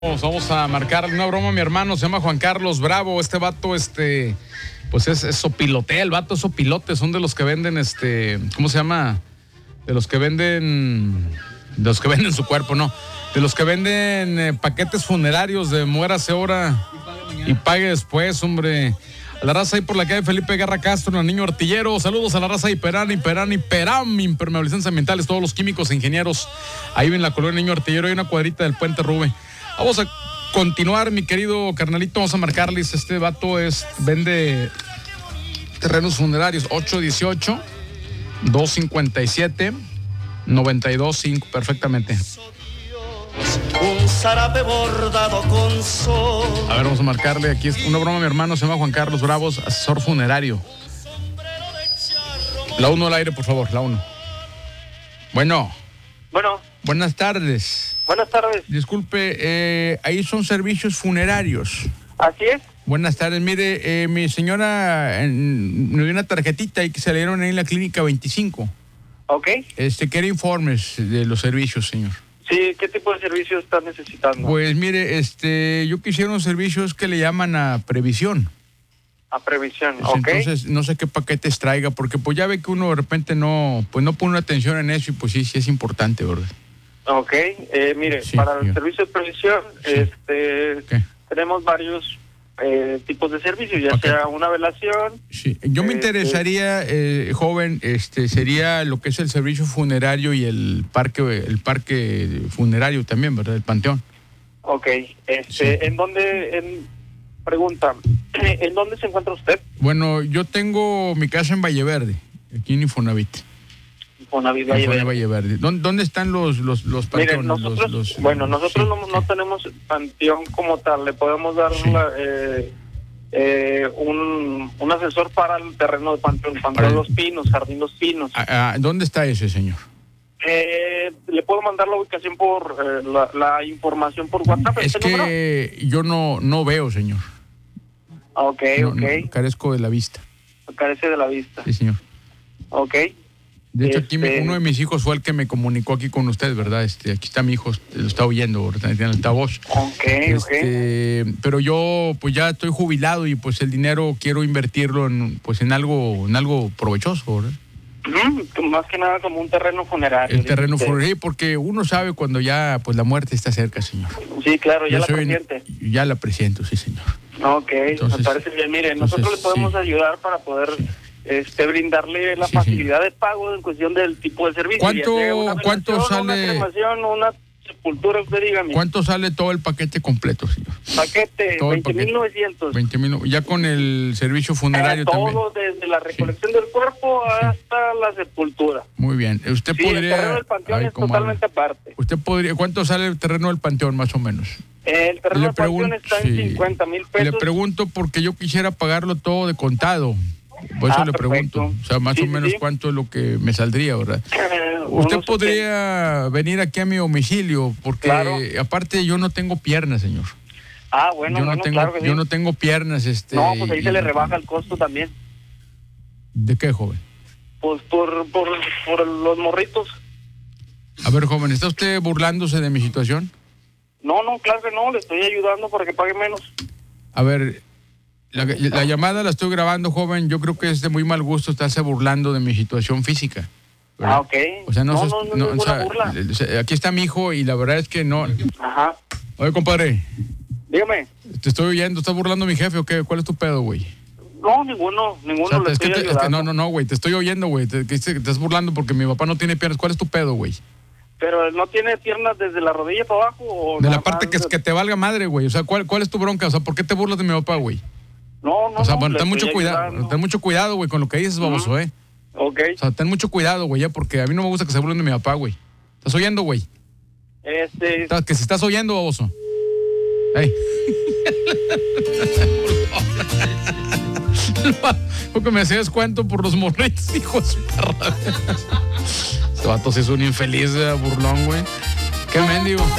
Vamos a marcar una broma a mi hermano, se llama Juan Carlos Bravo. Este vato, pues es sopilotea, el vato es sopilote, son de los que venden, ¿cómo se llama? De los que venden su cuerpo, no. De los que venden paquetes funerarios de muérase ahora y pague después, hombre. A la raza ahí por la calle Felipe Guerra Castro, el niño artillero. Saludos a la raza Iperam, impermeabilizantes ambientales, todos los químicos e ingenieros. Ahí en la colonia Niño Artillero hay una cuadrita del Puente Rube. Vamos a continuar, mi querido carnalito. Vamos a marcarles. Este vato vende terrenos funerarios. 818-257-925. Perfectamente. Un zarape bordado con sol. A ver, vamos a marcarle. Aquí es una broma, mi hermano. Se llama Juan Carlos Bravos, asesor funerario. La 1 al aire, por favor. La 1. Bueno. Buenas tardes. Buenas tardes. Disculpe, ahí son servicios funerarios. Así es. Buenas tardes. Mire, mi señora me dio una tarjetita y que se le dieron ahí en la clínica 25. Ok. Quiere informes de los servicios, señor. Sí, ¿qué tipo de servicios estás necesitando? Pues mire, yo quisiera unos servicios que le llaman a previsión. A previsión, ok. Entonces, no sé qué paquetes traiga, porque pues ya ve que uno de repente no pone atención en eso y pues sí es importante, ¿verdad? Ok, mire, Sí, para el yo. servicio de previsión, ¿Qué? tenemos varios tipos de servicios, ya Ok. sea una velación. Sí, yo me interesaría, joven, sería lo que es el servicio funerario y el parque funerario también, ¿verdad? El panteón. Ok, Sí. pregunta, ¿en dónde se encuentra usted? Bueno, yo tengo mi casa en Valle Verde, aquí en Infonavit. Infonavit En Infonavit Valle Verde. ¿Dónde están los panteones? Miren, nosotros no tenemos panteón como tal, le podemos dar Sí. un asesor para el terreno de panteón, Los Pinos, Jardín Los Pinos. ¿Dónde está ese, señor? Le puedo mandar la ubicación por la información por WhatsApp. Es que yo no veo, señor. Ok. No, carezco de la vista. Carece de la vista. Sí, señor. Ok. De hecho, aquí uno de mis hijos fue el que me comunicó aquí con usted, ¿verdad? Aquí está mi hijo, lo está oyendo, ¿verdad? Tiene el altavoz. Ok. Pero yo pues ya estoy jubilado y pues el dinero quiero invertirlo en algo provechoso, ¿verdad? Más que nada como un terreno funerario. El terreno dice. funerario, porque uno sabe cuando ya pues la muerte está cerca, señor. Sí, claro, ya Yo la soy- presiente. Ya la presiento, sí, señor. Ok, Entonces- me parece bien. Mire, nosotros le podemos sí. ayudar para poder brindarle la Sí, facilidad de pago en cuestión del tipo de servicio. ¿Cuánto- Ya sea una cuánto velación, sale? Una cremación, una sepultura, usted dígame. ¿Cuánto sale todo el paquete completo, señor? Paquete, Todo el paquete. 20,900. 20,000, ya con el servicio funerario también. Todo desde la recolección del cuerpo hasta la sepultura. Muy bien. Usted Sí, el podría... terreno del panteón Ay, es cómo totalmente aparte. ¿Usted podría... ¿Cuánto sale el terreno del panteón, más o menos? El terreno Le del panteón pregunto- está en sí. 50,000 Le pesos. pregunto porque yo quisiera pagarlo todo de contado. Por eso le Perfecto. pregunto. O sea, más Sí, o sí, menos sí. cuánto es lo que me saldría, ¿verdad? Usted Unos podría venir aquí a mi domicilio porque Claro. aparte yo no tengo piernas, señor. Bueno, yo no tengo, claro que sí. yo no tengo piernas, No, pues ahí se y- le rebaja el costo también. ¿De qué, joven? Pues por los morritos. A ver, joven, ¿está usted burlándose de mi situación? No, claro que no, le estoy ayudando para que pague menos. A ver, la llamada la estoy grabando, joven. Yo creo que es de muy mal gusto estarse burlando de mi situación física, ¿verdad? Ok. O sea, no, no, ninguna burla. aquí está mi hijo y la verdad es que no. Ajá. Oye, compadre, Dígame. te estoy oyendo, ¿estás burlando a mi jefe o qué? ¿Cuál es tu pedo, güey? No, ninguno O sea, le es que estoy es que ayudando. no, güey, te estoy oyendo, güey. Te estás burlando porque mi papá no tiene piernas. ¿Cuál es tu pedo, güey? Pero ¿no tiene piernas desde la rodilla para abajo? O De la nada parte más que te valga madre, güey. O sea, ¿cuál es tu bronca? O sea, ¿por qué te burlas de mi papá, güey? No, O sea, bueno, le ten mucho estoy cuidado, ayudando. ten mucho cuidado, güey, con lo que dices, baboso, Ok. O sea, ten mucho cuidado, güey, ya, porque a mí no me gusta que se burlen de mi papá, güey. ¿Estás oyendo, güey? Que si estás oyendo, baboso. Ey. Porque me hacías cuento por los morritos, hijo de su perra. Este vato sí es un infeliz, burlón, güey. Qué mendigo.